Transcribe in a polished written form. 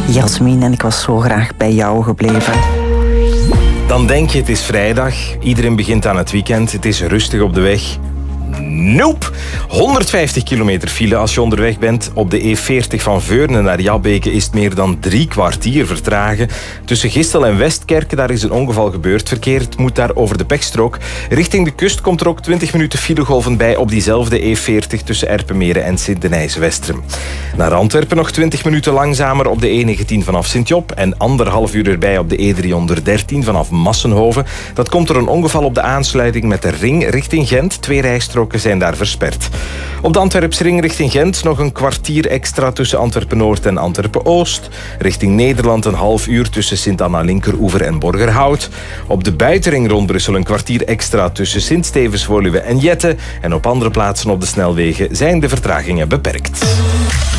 Jasmin, en ik was zo graag bij jou gebleven. Dan denk je, het is vrijdag. Iedereen begint aan het weekend. Het is rustig op de weg. Nope! 150 kilometer file als je onderweg bent. Op de E40 van Veurne naar Jabbeke is het meer dan 3 kwartier vertragen. Tussen Gistel en Westkerke, daar is een ongeval gebeurd. Verkeer moet daar over de pechstrook. Richting de kust komt er ook 20 minuten filegolven bij op diezelfde E40 tussen Erpenmeren en Sint-Denijs-Westrem. Naar Antwerpen nog 20 minuten langzamer op de E19 vanaf Sint-Job en 1,5 uur erbij op de E313 vanaf Massenhoven. Dat komt door een ongeval op de aansluiting met de ring richting Gent. 2 rijstroken zijn daar versperd. Op de Antwerpsring richting Gent nog een kwartier extra tussen Antwerpen-Noord en Antwerpen-Oost. Richting Nederland een half uur tussen Sint-Anna-Linkeroever en Borgerhout. Op de buitenring rond Brussel een kwartier extra tussen Sint-Stevens-Woluwe en Jette. En op andere plaatsen op de snelwegen zijn de vertragingen beperkt.